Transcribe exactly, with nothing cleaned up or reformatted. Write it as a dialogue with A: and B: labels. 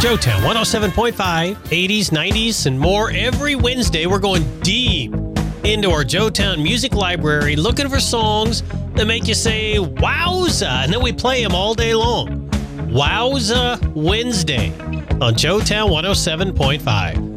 A: Joetown one oh seven point five, eighties, nineties, and more. Every Wednesday, we're going deep into our Joetown music library, looking for songs that make you say, wowza, and then we play them all day long. Wowza Wednesday on Joetown one oh seven point five.